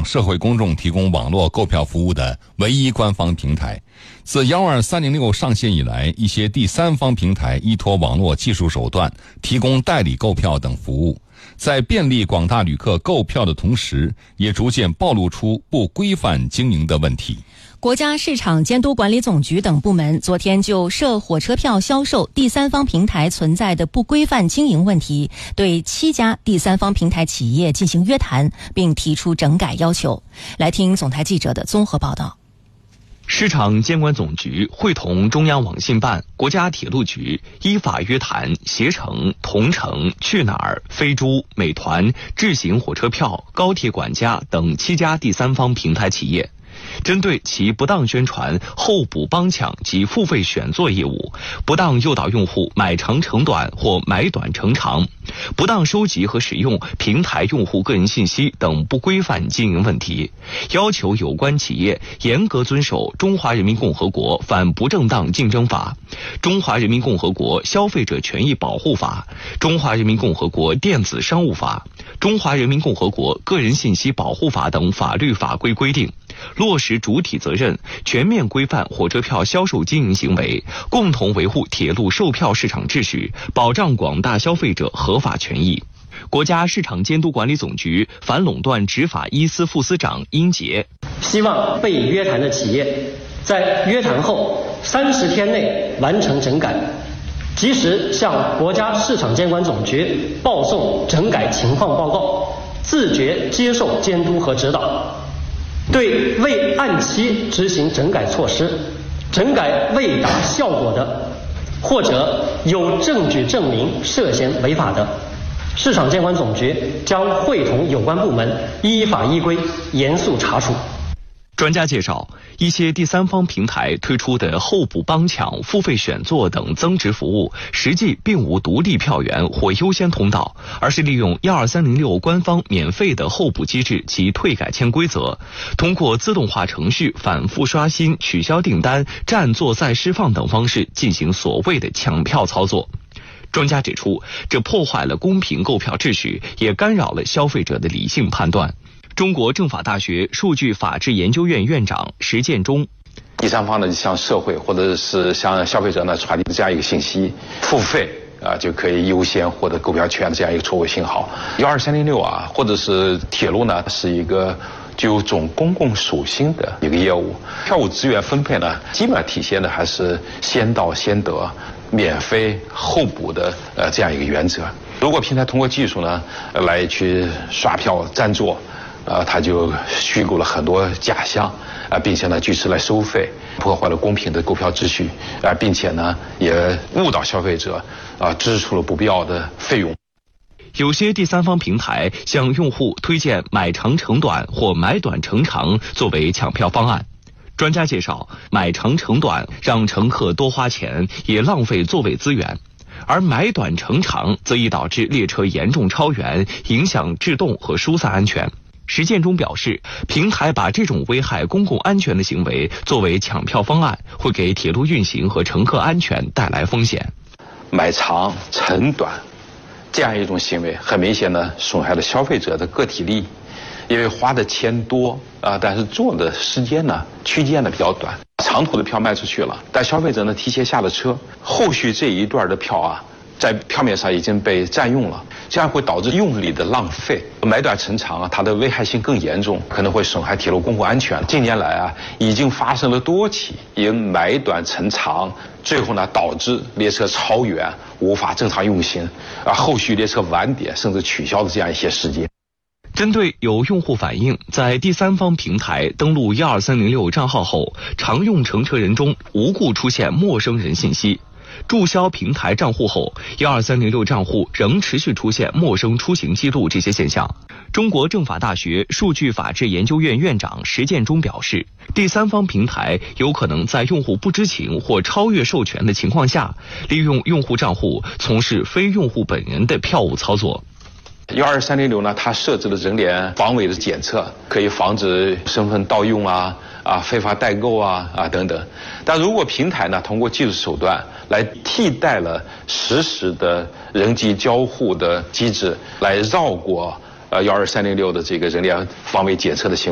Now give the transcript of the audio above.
向社会公众提供网络购票服务的唯一官方平台。自12306上线以来，一些第三方平台依托网络技术手段提供代理购票等服务，在便利广大旅客购票的同时，也逐渐暴露出不规范经营的问题。 国家市场监督管理总局等部门昨天就涉火车票销售第三方平台存在的不规范经营问题，对7家第三方平台企业进行约谈，并提出整改要求。来听总台记者的综合报道。 市场监管总局会同中央网信办、国家铁路局依法约谈携程、同程、去哪儿、飞猪、美团、智行火车票、高铁管家等7家第三方平台企业，针对其不当宣传、候补帮抢及付费选座业务，不当诱导用户买长乘短或买短乘长，不当收集和使用平台用户个人信息等不规范经营问题，要求有关企业严格遵守《中华人民共和国反不正当竞争法》、《中华人民共和国消费者权益保护法》、《中华人民共和国电子商务法》、《中华人民共和国个人信息保护法》等法律法规规定，落实主体责任，全面规范火车票销售经营行为，共同维护铁路售票市场秩序，保障广大消费者合法权益。国家市场监督管理总局反垄断执法一司副司长殷杰希望被约谈的企业在约谈后30天内完成整改，及时向国家市场监管总局报送整改情况报告，自觉接受监督和指导。对未按期执行整改措施、整改未达效果的，或者有证据证明涉嫌违法的，市场监管总局将会同有关部门依法依规严肃查处。 专家介绍，一些第三方平台推出的候补帮抢、付费选座等增值服务，实际并无独立票源或优先通道，而是利用12306官方免费的候补机制及退改签规则，通过自动化程序反复刷新、取消订单、占座再释放等方式进行所谓的抢票操作。专家指出，这破坏了公平购票秩序，也干扰了消费者的理性判断。中国政法大学数据法治研究院院长石建中： 第三方呢向社会或者是向消费者呢传递这样一个信息，付费就可以优先获得购票权的这样一个错误信号。12306或者是铁路呢是一个具有种公共属性的一个业务，票务资源分配呢基本上体现的还是先到先得、免费候补的这样一个原则。如果平台通过技术呢来去刷票占座，他就虚构了很多假象，并且呢据此来收费，破坏了公平的购票秩序，并且呢也误导消费者，支出了不必要的费用。 有些第三方平台向用户推荐买长乘短或买短乘长作为抢票方案。专家介绍，买长乘短让乘客多花钱，也浪费座位资源。而买短乘长则易导致列车严重超员，影响制动和疏散安全。石建中表示，平台把这种危害公共安全的行为作为抢票方案，会给铁路运行和乘客安全带来风险。 买长乘短这样一种行为，很明显呢损害了消费者的个体利益，因为花的钱多但是坐的时间呢区间呢比较短，长途的票卖出去了，但消费者呢提前下了车，后续这一段的票在票面上已经被占用了，这样会导致用力的浪费。买短乘长它的危害性更严重，可能会损害铁路公共安全。近年来已经发生了多起因买短乘长，最后呢导致列车超员无法正常运行，后续列车晚点甚至取消的这样一些事件。 针对有用户反映，在第三方平台登录12306账号后，常用乘车人中无故出现陌生人信息。注销平台账户后，12306账户仍持续出现陌生出行记录这些现象。中国政法大学数据法治研究院院长石建中表示，第三方平台有可能在用户不知情或超越授权的情况下，利用用户账户从事非用户本人的票务操作。 12306呢，它设置了人脸防伪的检测，可以防止身份盗用非法代购等等。但如果平台呢通过技术手段来替代了实时的人机交互的机制，来绕过12306的这个人脸防伪检测的行为，